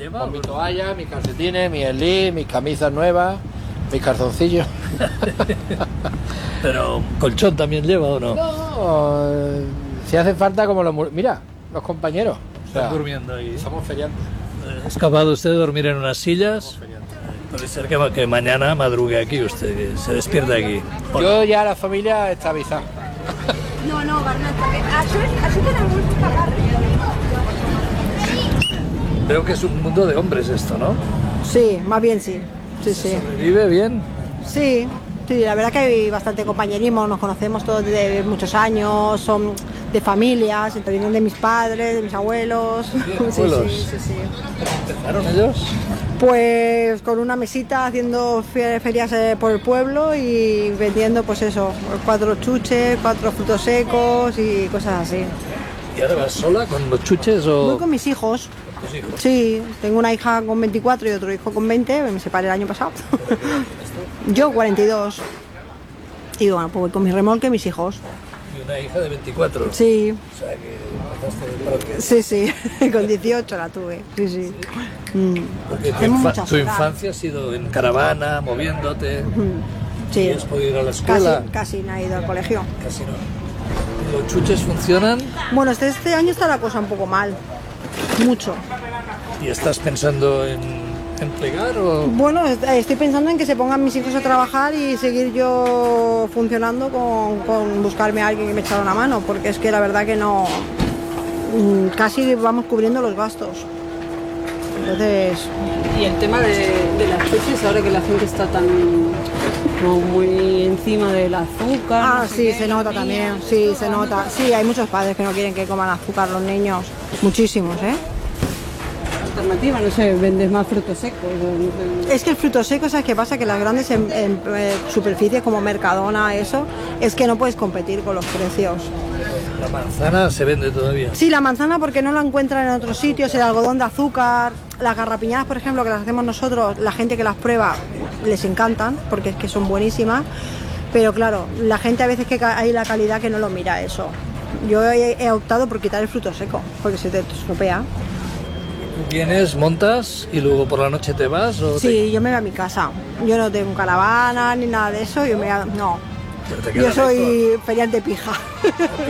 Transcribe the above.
lleva? Con mi toalla, mis calcetines, mi slip, mis camisas nuevas, mis calzoncillos. Pero colchón también lleva, ¿o no? No, si hace falta como mira, los compañeros. O sea, Están durmiendo ahí. somos feriantes. ¿Es capaz de usted de dormir en unas sillas? Somos feriantes. Puede ser que mañana madrugue aquí usted, que se despierte aquí. Yo ya la familia está avisada. No, Bernat, perquè això tenen molt que pagar. Veo que es un mundo de hombres esto, ¿no? Sí, más bien sí. Sí, sí. ¿Vive bien? Sí, sí, la verdad que hay bastante compañerismo, nos conocemos todos desde muchos años, son de familias, vienen de mis padres, de mis abuelos. Sí, abuelos. sí. ¿Empezaron ellos? Pues con una mesita haciendo ferias por el pueblo y vendiendo pues eso, 4 chuches, 4 frutos secos y cosas así. ¿Y ahora vas sola con los chuches o...? Voy con mis hijos. tus hijos? Sí, tengo una hija con 24 y otro hijo con 20, me separé el año pasado. Yo 42. Y bueno, pues voy con mi remolque y mis hijos. Y una hija de 24. Sí, O sea que empezaste de sí, con 18 la tuve, sí. Porque Tenemos muchas tu edades. infancia ha sido en caravana, moviéndote. Sí, ¿Y has podido ir a la escuela? casi no he ido al colegio. Casi no. ¿Y los chuches funcionan? Bueno, este año está la cosa un poco mal, mucho. ¿Y estás pensando en plegar o...? Bueno, estoy pensando en que se pongan mis hijos a trabajar y seguir yo funcionando con buscarme a alguien que me echara una mano, porque es que la verdad que no, casi vamos cubriendo los gastos. Entonces, Y el tema de las chuches, ahora que la gente está tan como muy encima del azúcar. no sé sí, qué, se los nota niños, también, todo sí, eso, se ¿no? nota. Sí, hay muchos padres que no quieren que coman azúcar los niños, muchísimos, ¿eh? Alternativa, no sé, vendes más frutos secos. o no sé. Es que el fruto seco, ¿sabes qué pasa? Que las grandes superficies como Mercadona, eso, es que no puedes competir con los precios. La manzana se vende todavía. Sí, la manzana porque no la encuentran en otros sitios, el algodón de azúcar, las garrapiñadas, por ejemplo, que las hacemos nosotros, la gente que las prueba les encantan porque es que son buenísimas, pero claro, la gente a veces que hay la calidad que no lo mira eso. Yo he optado por quitar el fruto seco porque se te estropea. Vienes, montas y luego por la noche te vas o Sí, yo me voy a mi casa. Yo no tengo caravana ni nada de eso, no. te quedas Yo soy feriante pija.